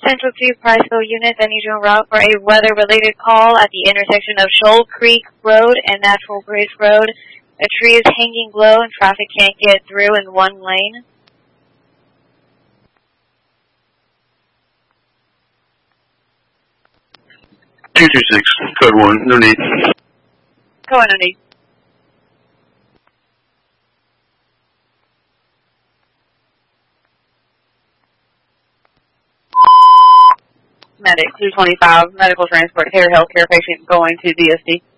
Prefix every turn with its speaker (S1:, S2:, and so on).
S1: Central 2 Priceville units, I need you en route for a weather-related call at the intersection of Shoal Creek Road and Natural Bridge Road. A tree is hanging low and traffic can't get through in one lane.
S2: 226, code 1, no need.
S1: Go on, no need. Medic 225, medical transport care, healthcare patient going to DSD.